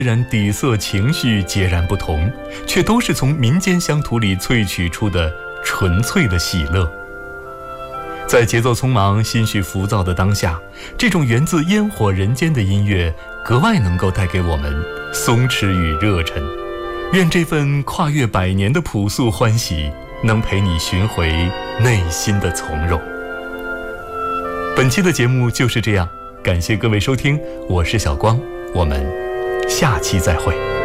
虽然底色情绪截然不同，却都是从民间乡土里萃取出的纯粹的喜乐。在节奏匆忙、心绪浮躁的当下，这种源自烟火人间的音乐格外能够带给我们松弛与热忱。愿这份跨越100年的朴素欢喜能陪你寻回内心的从容。本期的节目就是这样，感谢各位收听，我是小光，我们下期再会。